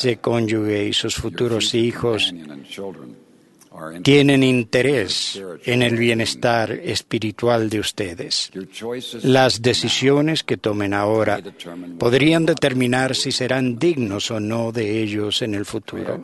ese cónyuge y sus futuros hijos tienen interés en el bienestar espiritual de ustedes. Las decisiones que tomen ahora podrían determinar si serán dignos o no de ellos en el futuro.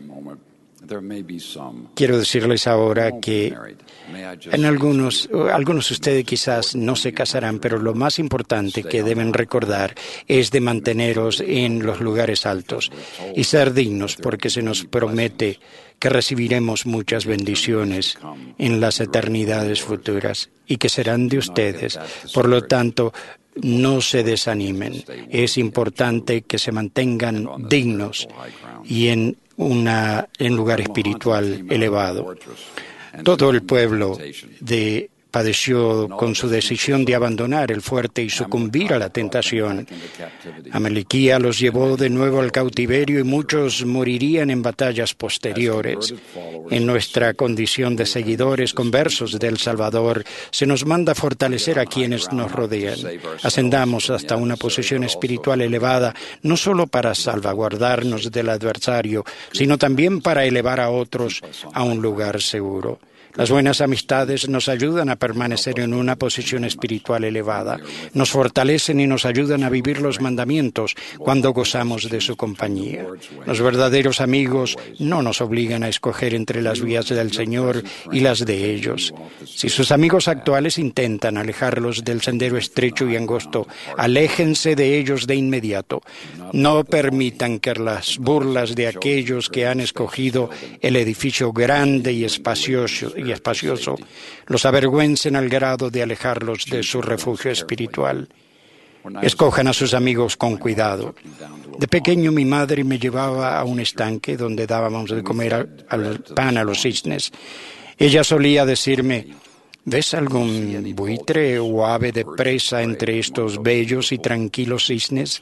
Quiero decirles ahora que algunos de ustedes quizás no se casarán, pero lo más importante que deben recordar es de manteneros en los lugares altos y ser dignos, porque se nos promete que recibiremos muchas bendiciones en las eternidades futuras y que serán de ustedes. Por lo tanto, no se desanimen. Es importante que se mantengan dignos y en lugar espiritual elevado. Todo el pueblo padeció con su decisión de abandonar el fuerte y sucumbir a la tentación. Amalequía los llevó de nuevo al cautiverio y muchos morirían en batallas posteriores. En nuestra condición de seguidores conversos del Salvador, se nos manda fortalecer a quienes nos rodean. Ascendamos hasta una posición espiritual elevada, no solo para salvaguardarnos del adversario, sino también para elevar a otros a un lugar seguro. Las buenas amistades nos ayudan a permanecer en una posición espiritual elevada, nos fortalecen y nos ayudan a vivir los mandamientos cuando gozamos de su compañía. Los verdaderos amigos no nos obligan a escoger entre las vías del Señor y las de ellos. Si sus amigos actuales intentan alejarlos del sendero estrecho y angosto, aléjense de ellos de inmediato. No permitan que las burlas de aquellos que han escogido el edificio grande y espacioso los avergüencen al grado de alejarlos de su refugio espiritual. Escojan a sus amigos con cuidado. De pequeño mi madre me llevaba a un estanque donde dábamos de comer al pan a los cisnes. Ella solía decirme: ¿ves algún buitre o ave de presa entre estos bellos y tranquilos cisnes?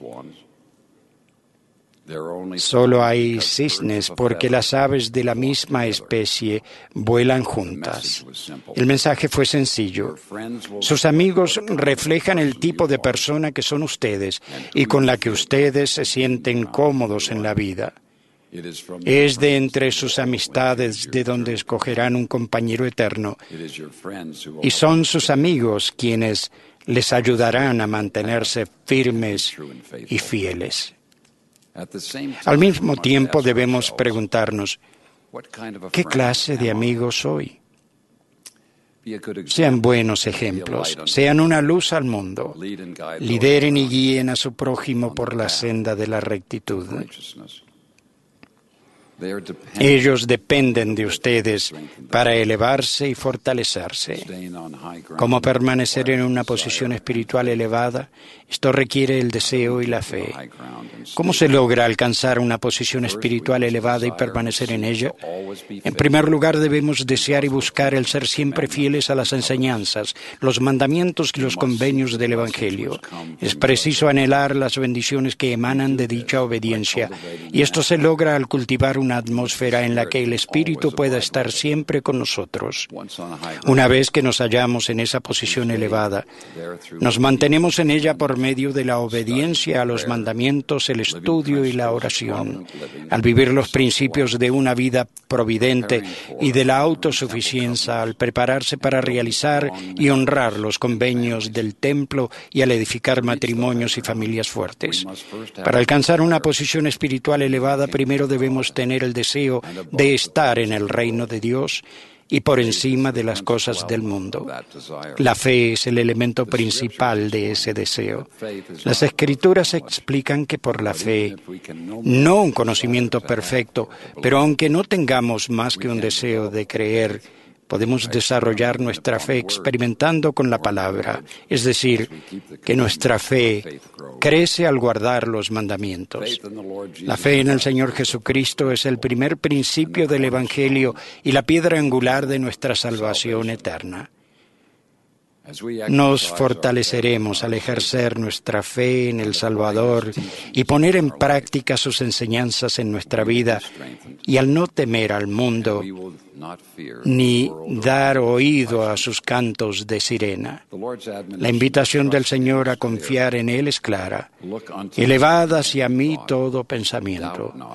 Solo hay cisnes porque las aves de la misma especie vuelan juntas. El mensaje fue sencillo. Sus amigos reflejan el tipo de persona que son ustedes y con la que ustedes se sienten cómodos en la vida. Es de entre sus amistades de donde escogerán un compañero eterno, y son sus amigos quienes les ayudarán a mantenerse firmes y fieles. Al mismo tiempo debemos preguntarnos: ¿qué clase de amigos soy? Sean buenos ejemplos, sean una luz al mundo, lideren y guíen a su prójimo por la senda de la rectitud. Ellos dependen de ustedes para elevarse y fortalecerse. ¿Cómo permanecer en una posición espiritual elevada? Esto requiere el deseo y la fe. ¿Cómo se logra alcanzar una posición espiritual elevada y permanecer en ella? En primer lugar, debemos desear y buscar el ser siempre fieles a las enseñanzas, los mandamientos y los convenios del Evangelio. Es preciso anhelar las bendiciones que emanan de dicha obediencia, y esto se logra al cultivar una atmósfera en la que el Espíritu pueda estar siempre con nosotros. Una vez que nos hallamos en esa posición elevada, nos mantenemos en ella por medio de la obediencia a los mandamientos, el estudio y la oración. Al vivir los principios de una vida providente y de la autosuficiencia, al prepararse para realizar y honrar los convenios del templo y al edificar matrimonios y familias fuertes. Para alcanzar una posición espiritual elevada, primero debemos tener el deseo de estar en el reino de Dios y por encima de las cosas del mundo. La fe es el elemento principal de ese deseo. Las Escrituras explican que por la fe, no un conocimiento perfecto, pero aunque no tengamos más que un deseo de creer, podemos desarrollar nuestra fe experimentando con la palabra, es decir, que nuestra fe crece al guardar los mandamientos. La fe en el Señor Jesucristo es el primer principio del Evangelio y la piedra angular de nuestra salvación eterna. Nos fortaleceremos al ejercer nuestra fe en el Salvador y poner en práctica sus enseñanzas en nuestra vida, y al no temer al mundo ni dar oído a sus cantos de sirena. La invitación del Señor a confiar en Él es clara: elevad hacia mí todo pensamiento.